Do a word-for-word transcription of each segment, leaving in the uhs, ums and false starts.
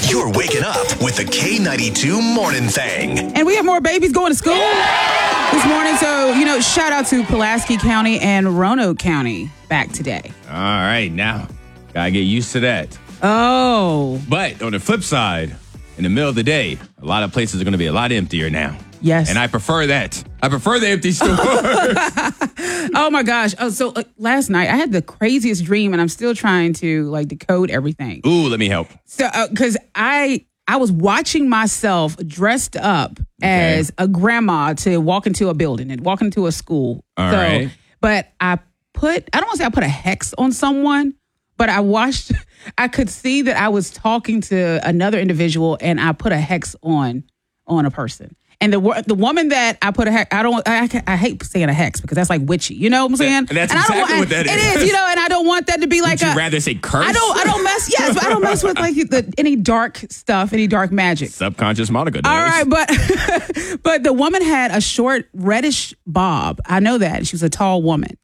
You're waking up with the K ninety-two Morning Thing. And we have more babies going to school this morning. So, you know, shout out to Pulaski County and Roanoke County back today. All right, now, gotta get used to that. Oh. But on the flip side, in the middle of the day, a lot of places are going to be a lot emptier now. Yes. And I prefer that. I prefer the empty stores. Oh, my gosh. Oh, so uh, last night I had the craziest dream, and I'm still trying to, like, decode everything. Ooh, let me help. So, because uh, I... I was watching myself dressed up okay. as a grandma to walk into a building and walk into a school. All so, right. But I put, I don't want to say I put a hex on someone, but I watched, I could see that I was talking to another individual and I put a hex on, on a person. And the the woman that I put a hex, I don't, I, I hate saying a hex because that's like witchy. You know what I'm saying? And that's and exactly I don't, what that it is. It is, you know, and I don't want that to be like Would a. you rather say curse? I don't, I don't mess, yes, but I don't mess with like the, any dark stuff, any dark magic. Subconscious Monica does. All right, but, but the woman had a short reddish bob. I know that. She was a tall woman.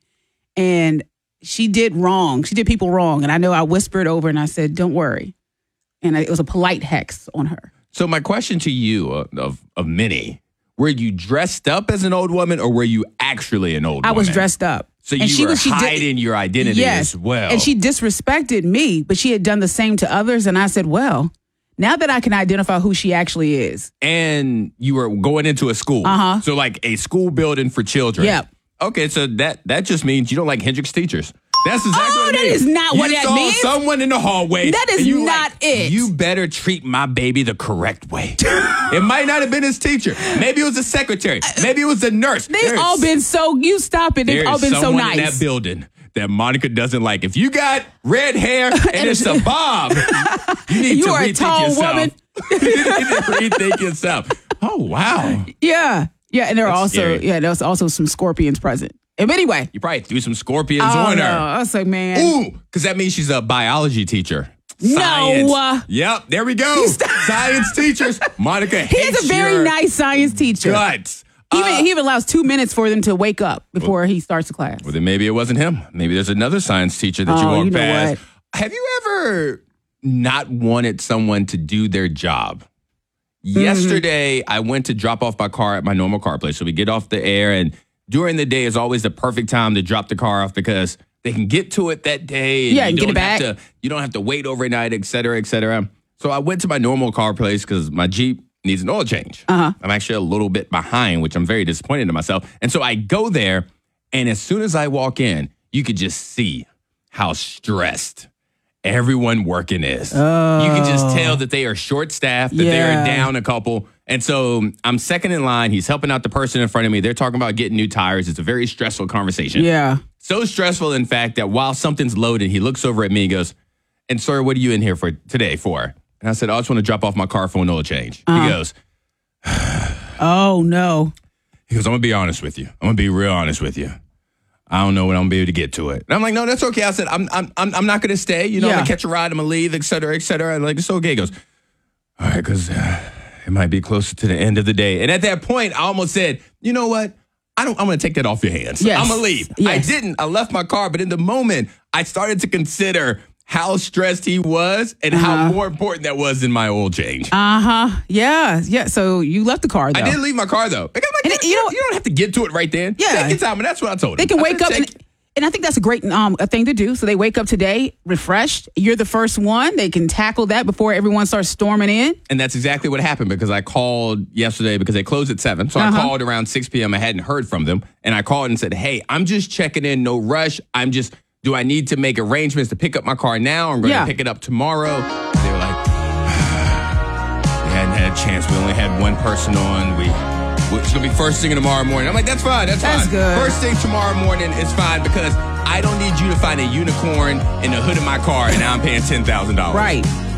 And she did wrong. She did people wrong. And I know I whispered over and I said, don't worry. And it was a polite hex on her. So my question to you uh, of, of many, were you dressed up as an old woman or were you actually an old I woman? was dressed up. So and you she were was, she hiding did, your identity yes, as well. And she disrespected me, but she had done the same to others. And I said, well, now that I can identify who she actually is. And you were going into a school. Uh-huh. So like a school building for children. Yep. Okay, so that, that just means you don't like Hendrix teachers. That's exactly oh, what it that means. is not you what that saw means. Someone in the hallway. That is and you not like, it. You better treat my baby the correct way. It might not have been his teacher. Maybe it was a secretary. Maybe it was the nurse. They've There's, all been so, you stop it. They've all been so someone nice. in that building that Monica doesn't like. If you got red hair and, and it's a bob, you need you to are rethink a tall yourself. woman. You need to rethink yourself. Oh, wow. Yeah. Yeah. And there are That's also, scary. yeah, there's also some scorpions present. And anyway. You probably threw some scorpions oh, on no. her. I was like, man. Ooh, because that means she's a biology teacher. No. Science. Yep, there we go. Science teachers. Monica He hates is a very your nice science teacher. guts. Even, Uh, he even allows two minutes for them to wake up before well, he starts the class. Well, then maybe it wasn't him. Maybe there's another science teacher that oh, you walked you know past. What? Have you ever not wanted someone to do their job? Mm-hmm. Yesterday, I went to drop off my car at my normal car place. So we get off the air, and during the day is always the perfect time to drop the car off because they can get to it that day. And yeah, you and don't get it back. Have to, you don't have to wait overnight, et cetera, et cetera. So I went to my normal car place because my Jeep needs an oil change. Uh-huh. I'm actually a little bit behind, which I'm very disappointed in myself. And so I go there, and as soon as I walk in, you could just see how stressed everyone working is. Oh. You can just tell that they are short-staffed, that yeah. they're down a couple. And so I'm second in line. He's helping out the person in front of me. They're talking about getting new tires. It's a very stressful conversation. Yeah. So stressful, in fact, that while something's loaded, he looks over at me and goes, and sir, what are you in here for today for? And I said, oh, I just want to drop off my car for an oil change. Uh-huh. He goes, oh, no. He goes, I'm going to be honest with you. I'm going to be real honest with you. I don't know when I'm going to be able to get to it. And I'm like, no, that's okay. I said, I'm I'm I'm, I'm not going to stay. You know, yeah. I'm going to catch a ride. I'm going to leave, et cetera, et cetera. And like, it's okay. He goes, all right, because uh, it might be closer to the end of the day. And at that point, I almost said, you know what? I don't, I'm going to take that off your hands. Yes. I'm going to leave. Yes. I didn't. I left my car. But in the moment, I started to consider how stressed he was and uh-huh. how more important that was than my oil change. Uh-huh. Yeah. Yeah. So you left the car, though. I didn't leave my car, though. Like, I'm like, you, you, know, you don't have to get to it right then. Yeah. Take your time. And that's what I told him. They can wake up. Take, and, and I think that's a great um, a thing to do. So they wake up today refreshed. You're the first one. They can tackle that before everyone starts storming in. And that's exactly what happened because I called yesterday because they closed at seven. So uh-huh. I called around six p.m. I hadn't heard from them. And I called and said, hey, I'm just checking in. No rush. I'm just... Do I need to make arrangements to pick up my car now? I'm going yeah. to pick it up tomorrow. They were like, we hadn't had a chance. We only had one person on. We, it's going to be first thing tomorrow morning. I'm like, that's fine. That's, that's fine. Good. First thing tomorrow morning is fine because I don't need you to find a unicorn in the hood of my car and now I'm paying ten thousand dollars. Right.